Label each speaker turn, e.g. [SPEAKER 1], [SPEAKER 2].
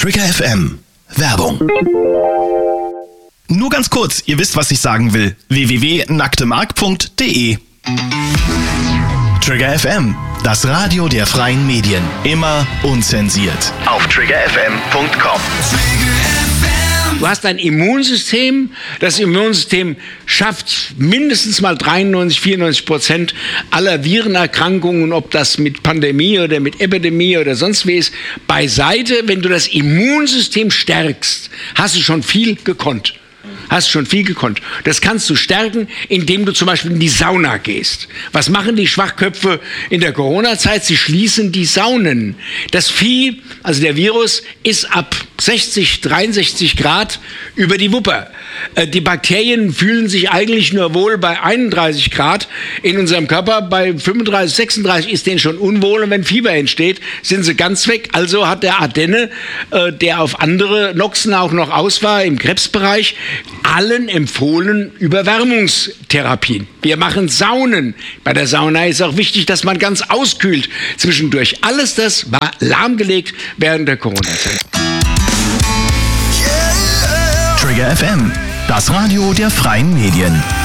[SPEAKER 1] Trigger FM. Werbung. Nur ganz kurz, ihr wisst, was ich sagen will. www.nacktemark.de. Trigger FM, das Radio der freien Medien. Immer unzensiert. Auf triggerfm.com.
[SPEAKER 2] Du hast ein Immunsystem. Das Immunsystem schafft mindestens mal 93-94% aller Virenerkrankungen, ob das mit Pandemie oder mit Epidemie oder sonst wie ist, beiseite. Wenn du das Immunsystem stärkst, hast du schon viel gekonnt. Das kannst du stärken, indem du zum Beispiel in die Sauna gehst. Was machen die Schwachköpfe in der Corona-Zeit? Sie schließen die Saunen. Das Vieh, also der Virus, ist ab 60, 63 Grad über die Wupper. Die Bakterien fühlen sich eigentlich nur wohl bei 31 Grad in unserem Körper. Bei 35, 36 ist denen schon unwohl. Und wenn Fieber entsteht, sind sie ganz weg. Also hat der Ardenne, der auf andere Noxen auch noch aus war, im Krebsbereich, allen empfohlen Überwärmungstherapien. Wir machen Saunen. Bei der Sauna ist auch wichtig, dass man ganz auskühlt zwischendurch. Alles das war lahmgelegt während der Corona-Zeit.
[SPEAKER 1] Trigger FM, das Radio der freien Medien.